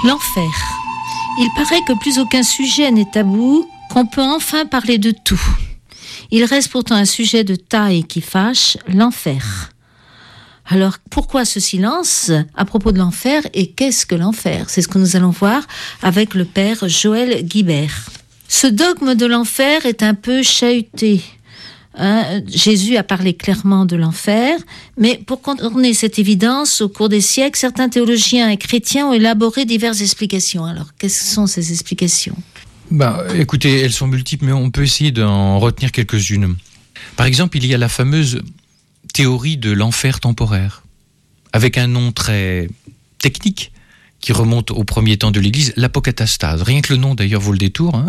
L'enfer. Il paraît que plus aucun sujet n'est tabou, qu'on peut enfin parler de tout. Il reste pourtant un sujet de taille qui fâche, l'enfer. Alors, pourquoi ce silence à propos de l'enfer et qu'est-ce que l'enfer ? C'est ce que nous allons voir avec le père Joël Guibert. Ce dogme de l'enfer est un peu chahuté. Jésus a parlé clairement de l'enfer, mais pour contourner cette évidence, au cours des siècles, certains théologiens et chrétiens ont élaboré diverses explications. Alors, quelles sont ces explications ? Écoutez, elles sont multiples, mais on peut essayer d'en retenir quelques-unes. Par exemple, il y a la fameuse théorie de l'enfer temporaire, avec un nom très technique qui remonte au premier temps de l'Église, l'apocatastase. Rien que le nom, d'ailleurs, vaut le détour.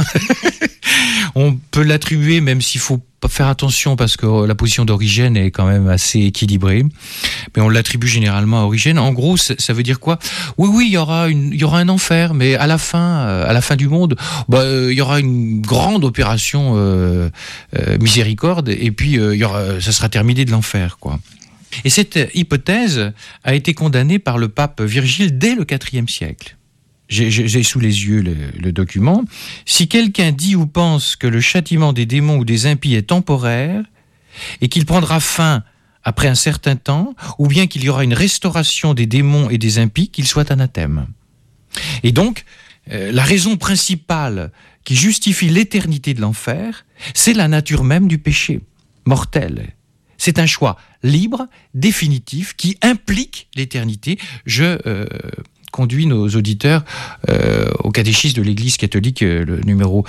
On peut l'attribuer, même s'il faut faire attention, parce que la position d'Origène est quand même assez équilibrée. Mais on l'attribue généralement à Origène. En gros, ça veut dire quoi ? Oui, il y aura un enfer, mais à la fin du monde, il y aura une grande opération miséricorde, et puis ça sera terminé de l'enfer, quoi. Et cette hypothèse a été condamnée par le pape Virgile dès le IVe siècle. J'ai sous les yeux le document. Si quelqu'un dit ou pense que le châtiment des démons ou des impies est temporaire et qu'il prendra fin après un certain temps, ou bien qu'il y aura une restauration des démons et des impies, qu'il soit anathème. Et donc, la raison principale qui justifie l'éternité de l'enfer, c'est la nature même du péché mortel. C'est un choix libre, définitif, qui implique l'éternité. Je conduis nos auditeurs au catéchisme de l'Église catholique, le numéro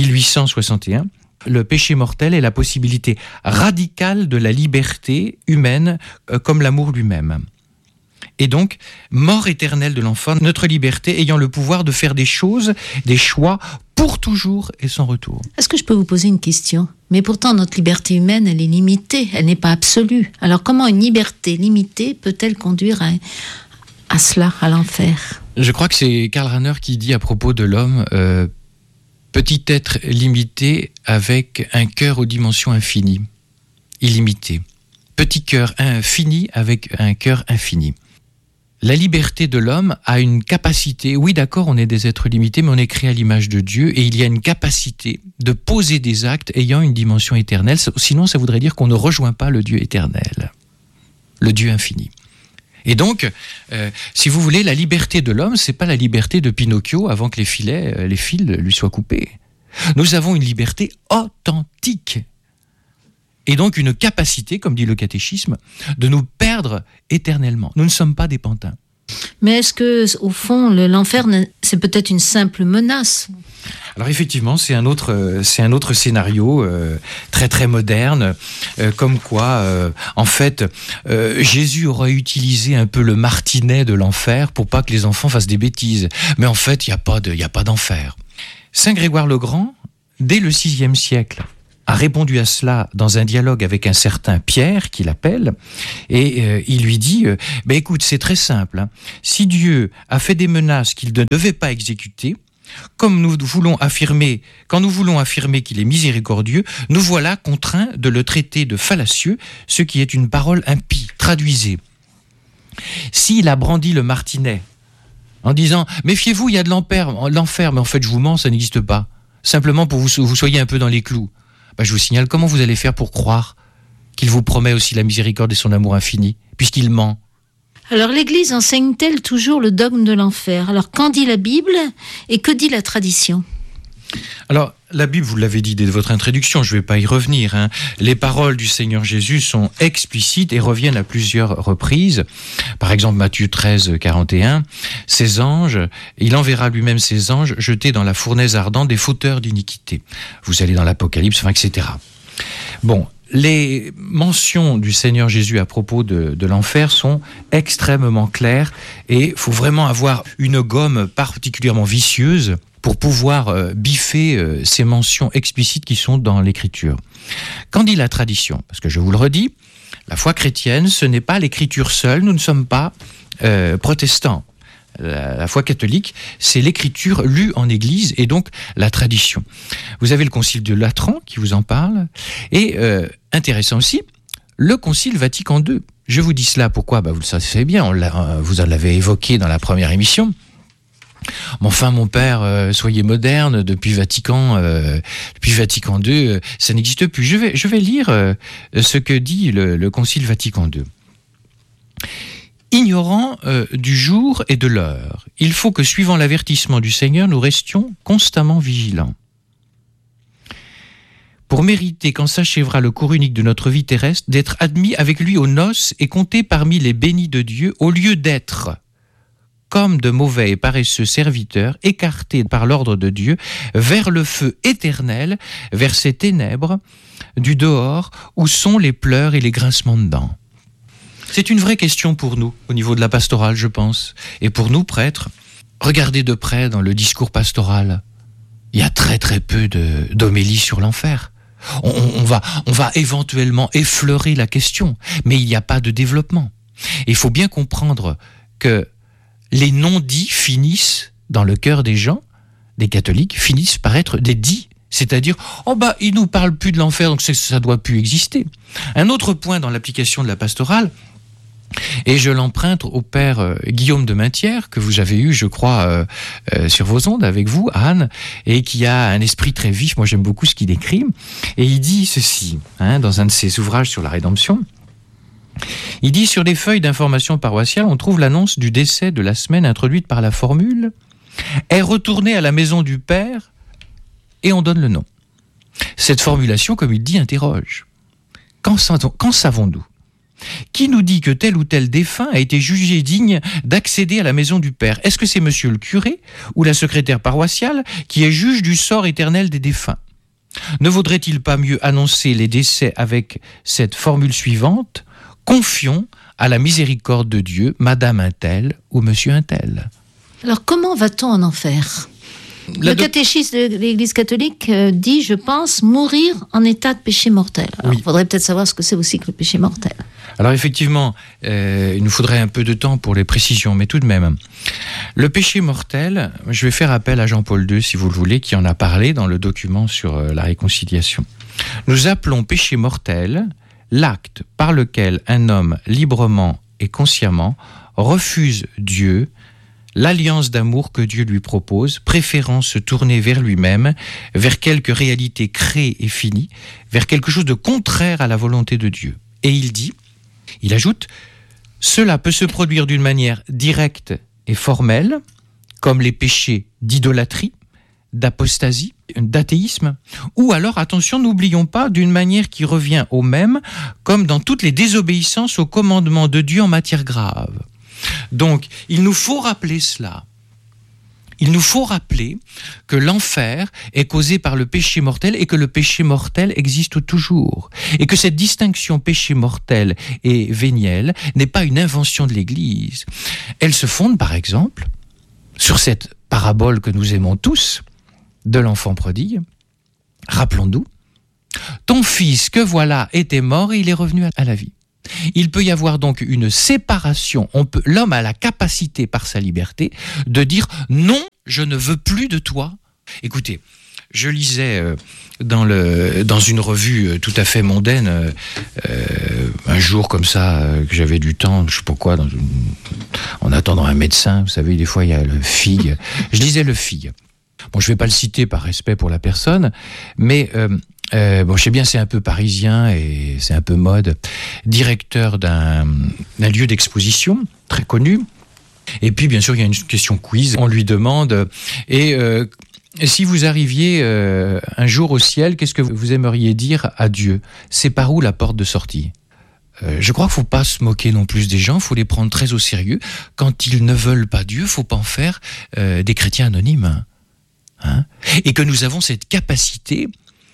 1861. Le péché mortel est la possibilité radicale de la liberté humaine comme l'amour lui-même. Et donc, mort éternelle de l'enfant, notre liberté ayant le pouvoir de faire des choses, des choix pour toujours et sans retour. Est-ce que je peux vous poser une question ? Mais pourtant, notre liberté humaine, elle est limitée, elle n'est pas absolue. Alors comment une liberté limitée peut-elle conduire à cela, à l'enfer ? Je crois que c'est Karl Rahner qui dit à propos de l'homme, petit être limité avec un cœur aux dimensions infinies, illimité. Petit cœur infini avec un cœur infini. La liberté de l'homme a une capacité, oui d'accord, on est des êtres limités, mais on est créé à l'image de Dieu, et il y a une capacité de poser des actes ayant une dimension éternelle, sinon ça voudrait dire qu'on ne rejoint pas le Dieu éternel, le Dieu infini. Et donc, si vous voulez, la liberté de l'homme, c'est pas la liberté de Pinocchio avant que les fils lui soient coupés. Nous avons une liberté authentique. Et donc une capacité, comme dit le catéchisme, de nous perdre éternellement. Nous ne sommes pas des pantins. Mais est-ce que, au fond, l'enfer, c'est peut-être une simple menace ? Alors effectivement, c'est un autre scénario très très moderne, comme quoi, en fait, Jésus aurait utilisé un peu le martinet de l'enfer pour pas que les enfants fassent des bêtises. Mais en fait, il y a pas d'enfer. Saint Grégoire le Grand, dès le VIe siècle, a répondu à cela dans un dialogue avec un certain Pierre, qu'il appelle, et il lui dit, écoute, c'est très simple, si Dieu a fait des menaces qu'il ne devait pas exécuter, quand nous voulons affirmer qu'il est miséricordieux, nous voilà contraints de le traiter de fallacieux, ce qui est une parole impie. Traduisez. S'il a brandi le martinet en disant « Méfiez-vous, il y a de l'enfer, mais en fait je vous mens, ça n'existe pas. » Simplement pour que vous soyez un peu dans les clous. Je vous signale comment vous allez faire pour croire qu'il vous promet aussi la miséricorde et son amour infini, puisqu'il ment. Alors l'Église enseigne-t-elle toujours le dogme de l'enfer ? Alors qu'en dit la Bible et que dit la tradition ? Alors la Bible, vous l'avez dit dès votre introduction, je ne vais pas y revenir. Les paroles du Seigneur Jésus sont explicites et reviennent à plusieurs reprises. Par exemple, Matthieu 13, 41, « Ces anges, il enverra lui-même ses anges jetés dans la fournaise ardente des fauteurs d'iniquité. » Vous allez dans l'Apocalypse, etc. Bon, les mentions du Seigneur Jésus à propos de l'enfer sont extrêmement claires et il faut vraiment avoir une gomme particulièrement vicieuse pour pouvoir biffer ces mentions explicites qui sont dans l'Écriture. Qu'en dit la tradition ? Parce que je vous le redis, la foi chrétienne, ce n'est pas l'Écriture seule, nous ne sommes pas protestants. La foi catholique, c'est l'Écriture lue en Église et donc la tradition. Vous avez le Concile de Latran qui vous en parle et, intéressant aussi, le Concile Vatican II. Je vous dis cela, pourquoi ? Vous le savez bien, vous en l'avez évoqué dans la première émission. Mais enfin, mon père, soyez moderne, depuis Vatican II, ça n'existe plus. Je vais lire ce que dit le Concile Vatican II. Ignorant du jour et de l'heure, il faut que, suivant l'avertissement du Seigneur, nous restions constamment vigilants. Pour mériter, quand s'achèvera le cours unique de notre vie terrestre, d'être admis avec lui aux noces et compté parmi les bénis de Dieu, au lieu d'être, comme de mauvais et paresseux serviteurs, écartés par l'ordre de Dieu, vers le feu éternel, vers ces ténèbres du dehors, où sont les pleurs et les grincements de dents. C'est une vraie question pour nous, au niveau de la pastorale, je pense. Et pour nous, prêtres, regardez de près dans le discours pastoral. Il y a très très peu d'homélies sur l'enfer. On va éventuellement effleurer la question, mais il n'y a pas de développement. Et il faut bien comprendre que les non-dits finissent, dans le cœur des gens, des catholiques, finissent par être des dits. C'est-à-dire, il nous parle plus de l'enfer, donc ça doit plus exister. Un autre point dans l'application de la pastorale, et je l'emprunte au père Guillaume de Maintière, que vous avez eu, je crois, sur vos ondes avec vous, Anne, et qui a un esprit très vif. Moi, j'aime beaucoup ce qu'il écrit. Et il dit ceci, dans un de ses ouvrages sur la rédemption. Il dit, sur les feuilles d'information paroissiale, on trouve l'annonce du décès de la semaine introduite par la formule « est retourné à la maison du Père » et on donne le nom. Cette formulation, comme il dit, interroge. Qu'en savons-nous ? Qui nous dit que tel ou tel défunt a été jugé digne d'accéder à la maison du Père ? Est-ce que c'est monsieur le curé ou la secrétaire paroissiale qui est juge du sort éternel des défunts ? Ne vaudrait-il pas mieux annoncer les décès avec cette formule suivante ? Confions à la miséricorde de Dieu, madame un tel ou monsieur un tel. Alors comment va-t-on en enfer ? Le catéchisme de l'Église catholique dit, je pense, mourir en état de péché mortel. Alors, il faudrait peut-être savoir ce que c'est aussi que le péché mortel. Alors effectivement, il nous faudrait un peu de temps pour les précisions, mais tout de même. Le péché mortel, je vais faire appel à Jean-Paul II, si vous le voulez, qui en a parlé dans le document sur la réconciliation. Nous appelons péché mortel l'acte par lequel un homme librement et consciemment refuse Dieu, l'alliance d'amour que Dieu lui propose, préférant se tourner vers lui-même, vers quelque réalité créée et finie, vers quelque chose de contraire à la volonté de Dieu. Et il ajoute, cela peut se produire d'une manière directe et formelle, comme les péchés d'idolâtrie, d'apostasie, d'athéisme, ou alors, attention, n'oublions pas, d'une manière qui revient au même, comme dans toutes les désobéissances aux commandements de Dieu en matière grave. Donc, il nous faut rappeler cela. Il nous faut rappeler que l'enfer est causé par le péché mortel et que le péché mortel existe toujours. Et que cette distinction péché mortel et véniel n'est pas une invention de l'Église. Elle se fonde, par exemple, sur cette parabole que nous aimons tous, de l'enfant prodigue. Rappelons-nous, ton fils que voilà était mort et il est revenu à la vie. Il peut y avoir donc une séparation. L'homme a la capacité, par sa liberté, de dire « Non, je ne veux plus de toi ». Écoutez, je lisais dans une revue tout à fait mondaine, un jour comme ça, que j'avais du temps, je ne sais pas quoi, en attendant un médecin, vous savez, des fois il y a le Figue. Je lisais le Figue. Bon, je ne vais pas le citer par respect pour la personne, mais... je sais bien, c'est un peu parisien et c'est un peu mode. Directeur d'un lieu d'exposition très connu. Et puis, bien sûr, il y a une question quiz. On lui demande, si vous arriviez un jour au ciel, qu'est-ce que vous aimeriez dire à Dieu ? C'est par où la porte de sortie ? Je crois qu'il ne faut pas se moquer non plus des gens, il faut les prendre très au sérieux. Quand ils ne veulent pas Dieu, il ne faut pas en faire des chrétiens anonymes. Et que nous avons cette capacité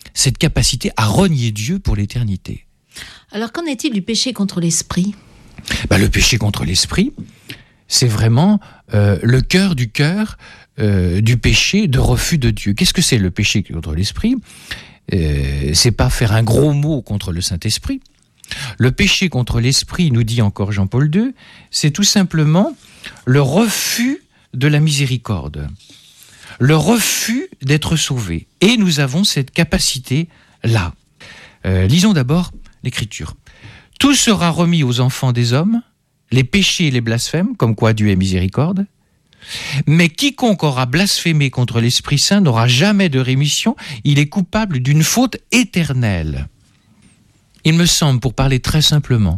à renier Dieu pour l'éternité. Alors qu'en est-il du péché contre l'esprit ? Le péché contre l'esprit, c'est vraiment le cœur du péché de refus de Dieu. Qu'est-ce que c'est le péché contre l'esprit ? C'est pas faire un gros mot contre le Saint-Esprit. Le péché contre l'esprit, nous dit encore Jean-Paul II, c'est tout simplement le refus de la miséricorde. Le refus d'être sauvé. Et nous avons cette capacité-là. Lisons d'abord l'Écriture. Tout sera remis aux enfants des hommes, les péchés et les blasphèmes, comme quoi Dieu est miséricorde, Mais quiconque aura blasphémé contre l'Esprit Saint n'aura jamais de rémission, il est coupable d'une faute éternelle. Il me semble, pour parler très simplement,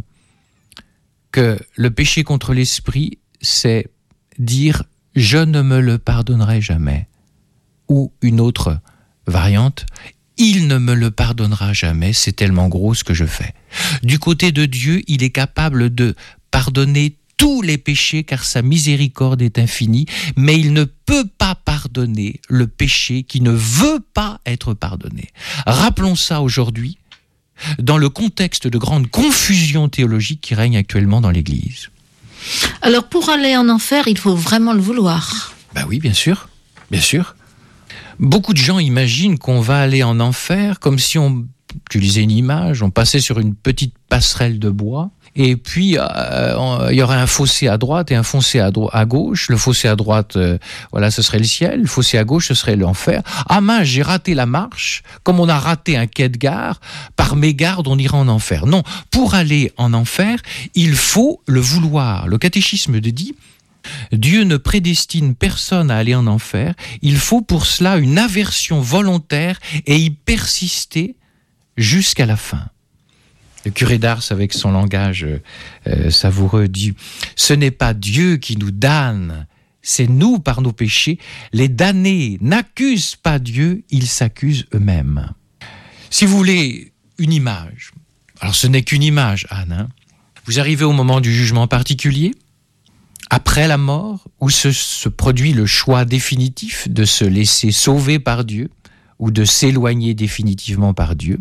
que le péché contre l'Esprit, c'est dire « je ne me le pardonnerai jamais ». Ou une autre variante, « il ne me le pardonnera jamais, c'est tellement gros ce que je fais ». Du côté de Dieu, il est capable de pardonner tous les péchés car sa miséricorde est infinie, mais il ne peut pas pardonner le péché qui ne veut pas être pardonné. Rappelons ça aujourd'hui dans le contexte de grande confusion théologique qui règne actuellement dans l'Église. Alors pour aller en enfer, il faut vraiment le vouloir. Ben oui, bien sûr, bien sûr. Beaucoup de gens imaginent qu'on va aller en enfer comme si on utilisait une image, on passait sur une petite passerelle de bois, et puis il y aurait un fossé à droite et un fossé à gauche. Le fossé à droite, voilà, ce serait le ciel. Le fossé à gauche, ce serait l'enfer. Ah mince, j'ai raté la marche. Comme on a raté un quai de gare, par mégarde, on ira en enfer. Non, pour aller en enfer, il faut le vouloir. Le catéchisme dit: Dieu ne prédestine personne à aller en enfer. Il faut pour cela une aversion volontaire et y persister jusqu'à la fin. Le curé d'Ars, avec son langage savoureux, dit « Ce n'est pas Dieu qui nous damne, c'est nous par nos péchés. Les damnés n'accusent pas Dieu, ils s'accusent eux-mêmes. » Si vous voulez une image, alors ce n'est qu'une image, Anne, hein. Vous arrivez au moment du jugement particulier, après la mort, où se produit le choix définitif de se laisser sauver par Dieu ou de s'éloigner définitivement par Dieu.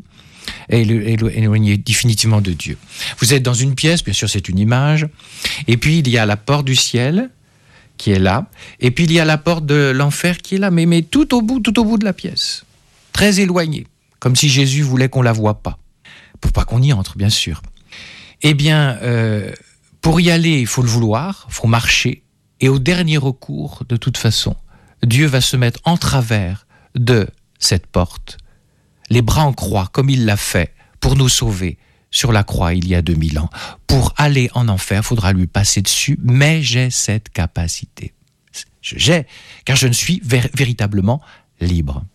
Éloigné définitivement de Dieu. Vous êtes dans une pièce, bien sûr c'est une image, et puis il y a la porte du ciel qui est là, et puis il y a la porte de l'enfer qui est là, mais tout au bout de la pièce, très éloignée, comme si Jésus voulait qu'on la voie pas, pour pas qu'on y entre, bien sûr. Eh bien, pour y aller, il faut le vouloir, il faut marcher, et au dernier recours, de toute façon, Dieu va se mettre en travers de cette porte, les bras en croix, comme il l'a fait pour nous sauver sur la croix il y a 2000 ans. Pour aller en enfer, il faudra lui passer dessus, mais j'ai cette capacité. Car je ne suis véritablement libre.